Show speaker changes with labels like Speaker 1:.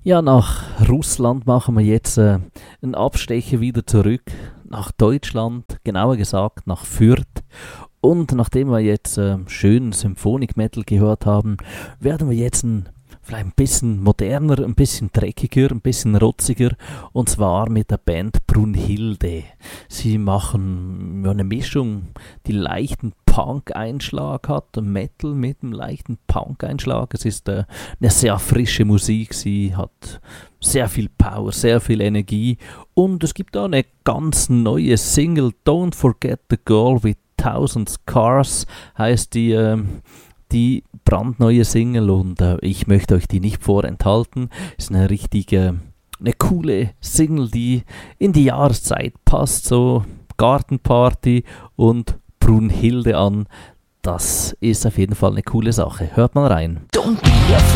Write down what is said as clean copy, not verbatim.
Speaker 1: Ja, nach Russland machen wir jetzt einen Abstecher wieder zurück nach Deutschland, genauer gesagt nach Fürth. Und nachdem wir jetzt schönen Symphonic Metal gehört haben, werden wir jetzt vielleicht ein bisschen moderner, ein bisschen dreckiger, ein bisschen rotziger, und zwar mit der Band Brunhilde. Sie machen eine Mischung, die leichten Punk-Einschlag hat, Metal mit einem leichten Punk-Einschlag. Es ist eine sehr frische Musik, sie hat sehr viel Power, sehr viel Energie, und es gibt da eine ganz neue Single, Don't Forget the Girl with Thousand Scars, heißt die brandneue Single, und ich möchte euch die nicht vorenthalten. Ist eine richtige, eine coole Single, die in die Jahreszeit passt, so Gartenparty und Brunhilde an. Das ist auf jeden Fall eine coole Sache. Hört mal rein.